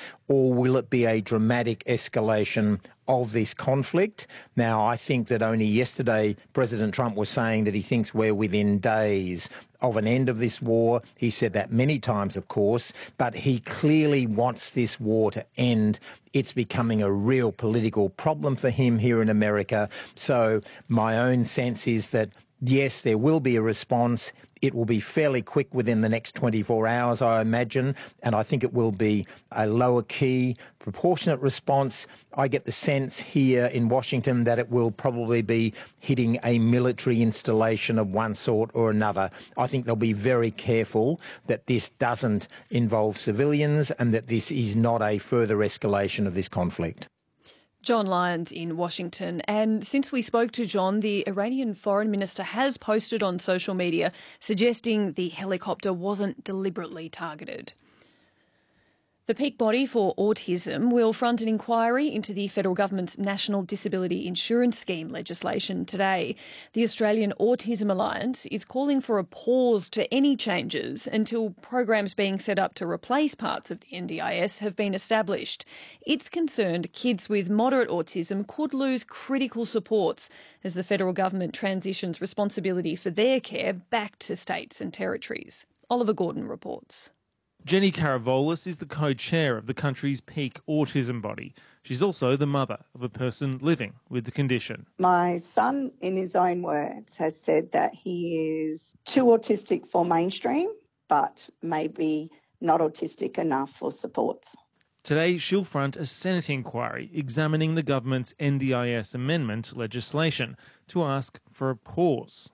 or will it be a dramatic escalation of this conflict? Now, I think that only yesterday President Trump was saying that he thinks we're within days of an end of this war. He said that many times, of course, but he clearly wants this war to end. It's becoming a real political problem for him here in America. So my own sense is that, yes, there will be a response. It will be fairly quick within the next 24 hours, I imagine, and I think it will be a lower key, proportionate response. I get the sense here in Washington that it will probably be hitting a military installation of one sort or another. I think they'll be very careful that this doesn't involve civilians and that this is not a further escalation of this conflict. John Lyons in Washington. And since we spoke to John, the Iranian foreign minister has posted on social media suggesting the helicopter wasn't deliberately targeted. The peak body for autism will front an inquiry into the federal government's National Disability Insurance Scheme legislation today. The Australian Autism Alliance is calling for a pause to any changes until programs being set up to replace parts of the NDIS have been established. It's concerned kids with moderate autism could lose critical supports as the federal government transitions responsibility for their care back to states and territories. Oliver Gordon reports. Jenny Karavolis is the co-chair of the country's peak autism body. She's also the mother of a person living with the condition. My son, in his own words, has said that he is too autistic for mainstream, but maybe not autistic enough for supports. Today, she'll front a Senate inquiry examining the government's NDIS amendment legislation to ask for a pause.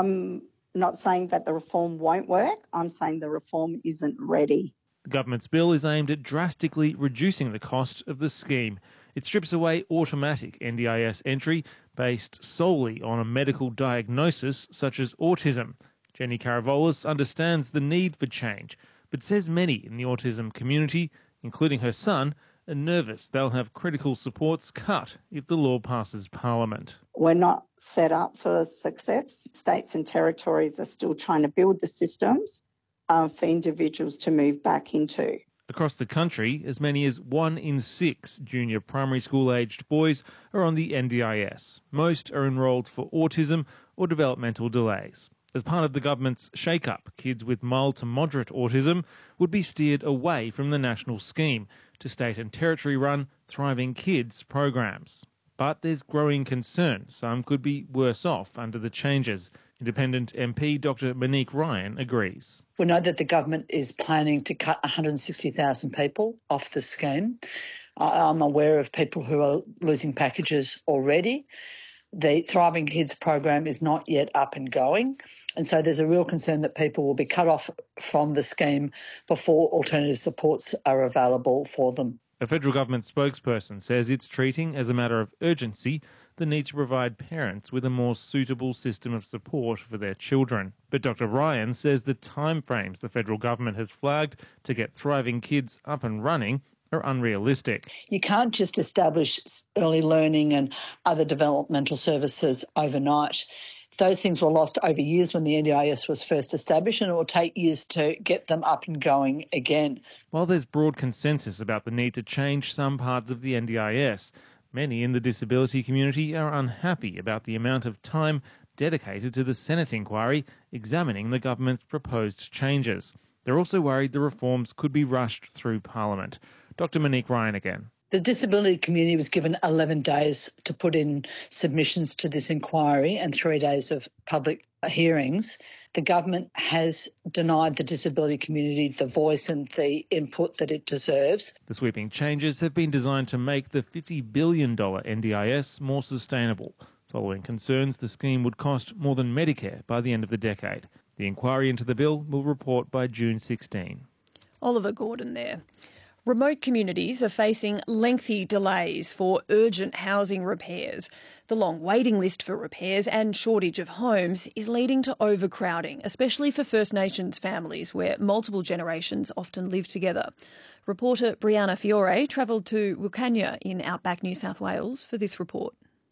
Not saying that the reform won't work. I'm saying the reform isn't ready. The government's bill is aimed at drastically reducing the cost of the scheme. It strips away automatic NDIS entry based solely on a medical diagnosis such as autism. Jenny Karavolis understands the need for change, but says many in the autism community, including her son, are nervous they'll have critical supports cut if the law passes Parliament. We're not set up for success. States and territories are still trying to build the systems for individuals to move back into. Across the country, as many as 1 in 6 junior primary school-aged boys are on the NDIS. Most are enrolled for autism or developmental delays. As part of the government's shake-up, kids with mild to moderate autism would be steered away from the national scheme to state and territory-run Thriving Kids programs. But there's growing concern some could be worse off under the changes. Independent MP Dr Monique Ryan agrees. We know that the government is planning to cut 160,000 people off the scheme. I'm aware of people who are losing packages already. The Thriving Kids program is not yet up and going, and so there's a real concern that people will be cut off from the scheme before alternative supports are available for them. A federal government spokesperson says it's treating as a matter of urgency the need to provide parents with a more suitable system of support for their children. But Dr Ryan says the timeframes the federal government has flagged to get Thriving Kids up and running are unrealistic. You can't just establish early learning and other developmental services overnight. Those things were lost over years when the NDIS was first established, and it will take years to get them up and going again. While there's broad consensus about the need to change some parts of the NDIS, many in the disability community are unhappy about the amount of time dedicated to the Senate inquiry examining the government's proposed changes. They're also worried the reforms could be rushed through Parliament. Dr Monique Ryan again. The disability community was given 11 days to put in submissions to this inquiry and 3 days of public hearings. The government has denied the disability community the voice and the input that it deserves. The sweeping changes have been designed to make the $50 billion NDIS more sustainable, following concerns the scheme would cost more than Medicare by the end of the decade. The inquiry into the bill will report by June 16. Oliver Gordon there. Remote communities are facing lengthy delays for urgent housing repairs. The long waiting list for repairs and shortage of homes is leading to overcrowding, especially for First Nations families where multiple generations often live together. Reporter Brianna Fiore travelled to Wilcannia in outback New South Wales for this report.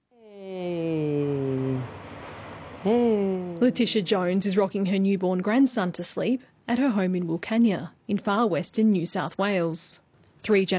Letitia Jones is rocking her newborn grandson to sleep at her home in Wilcannia in far western New South Wales. 3